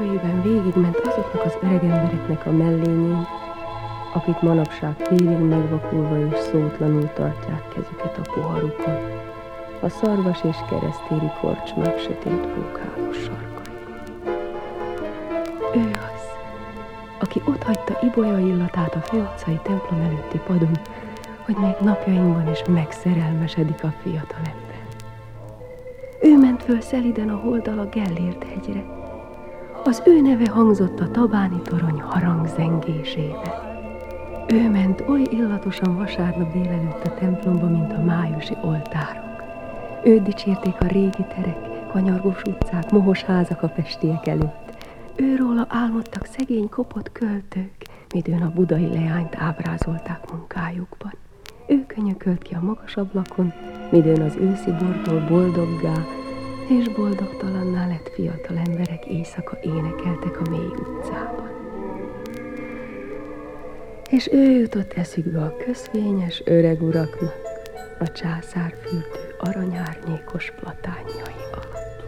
lépcsőjében végigment azoknak az öreg embereknek a mellényén, akik manapság félig megvakulva és szótlanul tartják kezüket a poharukon, a szarvas és keresztéri korcsmák sötét bókálós sarkaiban. Ő az, aki otthagyta ibolya illatát a főutcai templom előtti padon, hogy még napjainkban is megszerelmesedik a fiatalember. Ő ment föl szeliden a holddal a Gellért hegyre. Az ő neve hangzott a Tabáni torony harangzengésébe. Ő ment oly illatosan vasárnap délelőtt a templomba, mint a májusi oltárok. Őt dicsérték a régi terek, kanyargós utcák, mohos házak a pestiek előtt. Őróla álmodtak szegény kopott költők, midőn a budai leányt ábrázolták munkájukban. Ő könyökölt ki a magas ablakon, midőn az őszi bortól boldoggá és boldogtalanná lett fiatal emberek éjszaka énekeltek a mély utcában. És ő jutott eszükbe a köszvényes öreg uraknak a császár fürdő aranyárnyékos platánjai alatt.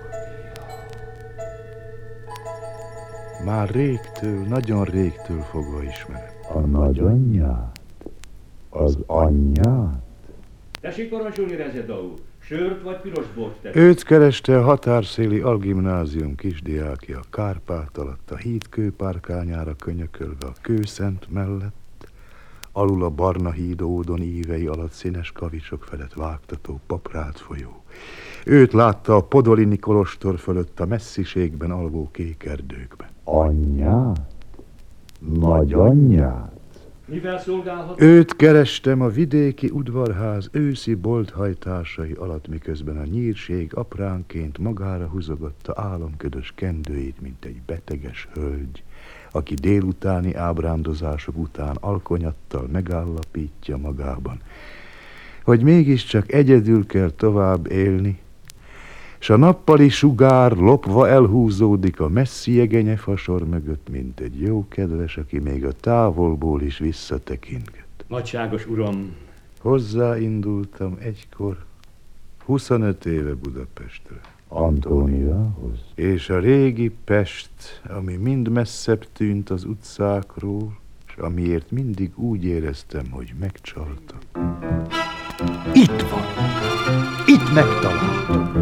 Már régtől, nagyon régtől fogva ismerem. A nagyanyját? Az anyját? Tessék parancsolni, Rezeda úr, sört vagy piros bort tessék? Őt kereste a határszéli algimnázium kisdiákja, Kárpát alatt, a híd kőpárkányára könyökölve, a kőszent mellett, alul a barna hídódon ívei alatt színes kavicsok felett vágtató paprát folyó. Őt látta a Podolini kolostor fölött a messziségben alvó kék erdőkben. Anyját? Nagyanyját? Mivel szolgálhat? Őt kerestem a vidéki udvarház őszi bolthajtásai alatt, miközben a nyírség apránként magára húzogatta álomködös kendőjét, mint egy beteges hölgy, aki délutáni ábrándozások után alkonyattal megállapítja magában, hogy mégiscsak egyedül kell tovább élni, s a nappali sugár lopva elhúzódik a messzi jegenyefasor mögött, mint egy jó kedves, aki még a távolból is visszatekintget. Nagyságos uram! Hozzáindultam egykor, 25 éve Budapestre. Antóniához? És a régi Pest, ami mind messzebb tűnt az utcákról, s amiért mindig úgy éreztem, hogy megcsaltak. Itt van! Itt megtaláltam!